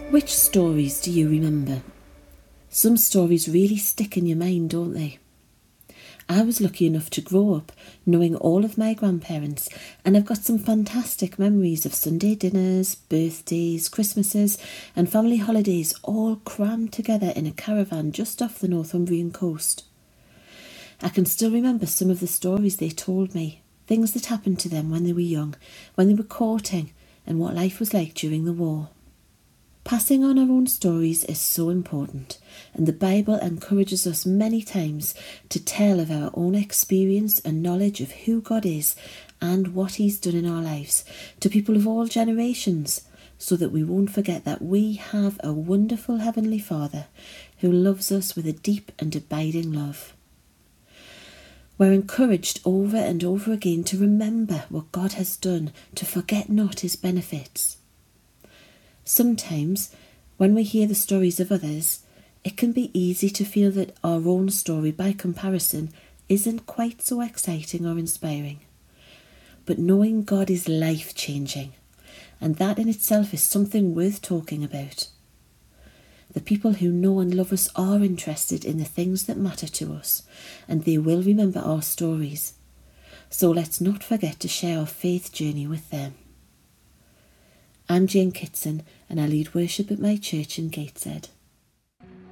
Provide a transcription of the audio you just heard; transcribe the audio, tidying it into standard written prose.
Which stories do you remember? Some stories really stick in your mind, don't they? I was lucky enough to grow up knowing all of my grandparents, and I've got some fantastic memories of Sunday dinners, birthdays, Christmases and family holidays all crammed together in a caravan just off the Northumbrian coast. I can still remember some of the stories they told me, things that happened to them when they were young, when they were courting, and what life was like during the war. Passing on our own stories is so important, and the Bible encourages us many times to tell of our own experience and knowledge of who God is and what He's done in our lives to people of all generations, so that we won't forget that we have a wonderful Heavenly Father who loves us with a deep and abiding love. We're encouraged over and over again to remember what God has done, to forget not His benefits. Sometimes, when we hear the stories of others, it can be easy to feel that our own story, by comparison, isn't quite so exciting or inspiring. But knowing God is life-changing, and that in itself is something worth talking about. The people who know and love us are interested in the things that matter to us, and they will remember our stories. So let's not forget to share our faith journey with them. I'm Jane Kitson, and I lead worship at my church in Gateshead.